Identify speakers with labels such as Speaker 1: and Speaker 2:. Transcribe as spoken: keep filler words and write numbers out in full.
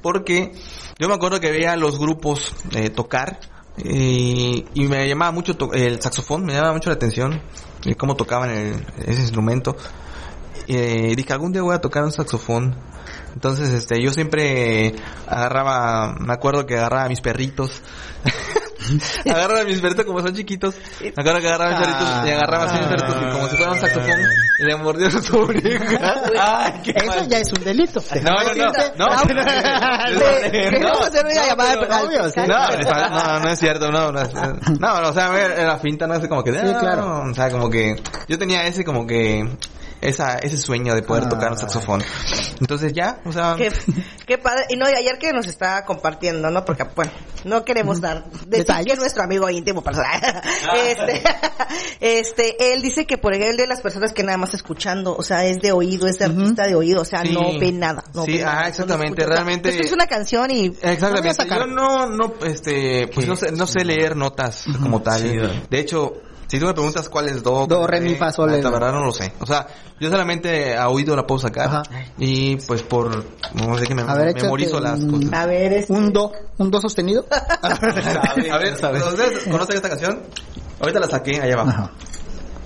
Speaker 1: porque yo me acuerdo que veía los grupos eh, tocar y, y me llamaba mucho to- el saxofón, me llamaba mucho la atención eh, cómo tocaban el, ese instrumento. Eh, dije, algún día voy a tocar un saxofón. Entonces, este, yo siempre agarraba, me acuerdo que agarraba a mis perritos. Agarraba a mis perritos como son chiquitos. Me acuerdo que agarraba a mis perritos y agarraba así a mis perritos y como si fuera un saxofón y le mordía su oreja. Ay, qué
Speaker 2: Eso
Speaker 1: mal.
Speaker 2: ya es un delito.
Speaker 1: No, no, no, no.
Speaker 3: Queremos hacer una llamada
Speaker 1: no,
Speaker 3: penal.
Speaker 2: obvio, sí.
Speaker 1: No, no, no es cierto, no, no, es- no, no, o sea, a ver, la finta no es como que,
Speaker 2: Sí,
Speaker 1: no,
Speaker 2: claro.
Speaker 1: o sea, como que, yo tenía ese como que, esa, ese sueño de poder
Speaker 2: Ah.
Speaker 1: tocar un saxofón. Entonces ya, o sea,
Speaker 3: Qué, qué padre. Y no, y ayer que nos está compartiendo, ¿no? Porque, bueno, no queremos dar decir
Speaker 2: Detalles.
Speaker 3: que es nuestro amigo íntimo personal. Este, este, él dice que por ejemplo de las personas que nada más escuchando, o sea, es de oído, es de artista de oído, o sea,
Speaker 1: Sí.
Speaker 3: no ve nada. No
Speaker 1: Sí,
Speaker 3: ve nada,
Speaker 1: ah,
Speaker 3: solo
Speaker 1: exactamente,
Speaker 3: escucha. O sea,
Speaker 1: realmente-
Speaker 3: escucha una canción y
Speaker 1: exactamente.
Speaker 2: Voy a sacar.
Speaker 1: Yo no, no, este, pues no sé, no sé leer notas como tal.
Speaker 4: Sí, ¿verdad?
Speaker 1: De hecho, si tú me preguntas cuál es do,
Speaker 2: Do, re, mi, fa, sol,
Speaker 1: la
Speaker 2: la.
Speaker 1: verdad no lo sé. O sea, yo solamente a oído la puedo sacar.
Speaker 2: Ajá.
Speaker 1: Y pues por, no sé que me
Speaker 2: A ver,
Speaker 1: memorizo
Speaker 2: échate
Speaker 1: las
Speaker 2: un-
Speaker 1: cosas.
Speaker 3: a ver, es
Speaker 2: Un do, un do sostenido.
Speaker 1: A ver, ¿ustedes conocen esta canción? Ahorita la saqué allá abajo.
Speaker 2: Ajá.